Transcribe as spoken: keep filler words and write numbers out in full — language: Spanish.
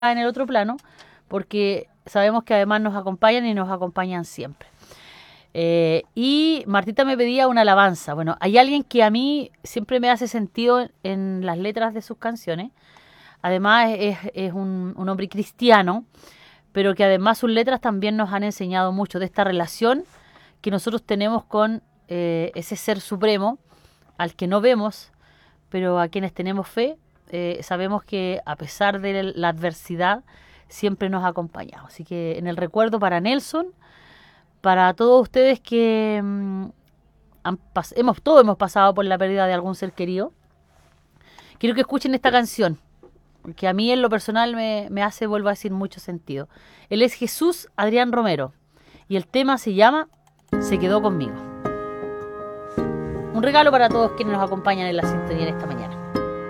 en el otro plano, porque sabemos que además nos acompañan y nos acompañan siempre. Eh, y Martita me pedía una alabanza. Bueno, hay alguien que a mí siempre me hace sentido en las letras de sus canciones. Además es, es un, un hombre cristiano, pero que además sus letras también nos han enseñado mucho de esta relación que nosotros tenemos con eh, ese ser supremo al que no vemos, pero a quienes tenemos fe, eh, sabemos que a pesar de la adversidad siempre nos ha acompañado. Así que en el recuerdo para Nelson, para todos ustedes que mmm, han pas- hemos todos hemos pasado por la pérdida de algún ser querido, quiero que escuchen esta canción, que a mí en lo personal me, me hace, vuelvo a decir, mucho sentido. Él es Jesús Adrián Romero y el tema se llama Se quedó conmigo. Un regalo para todos quienes nos acompañan en la sintonía en esta mañana.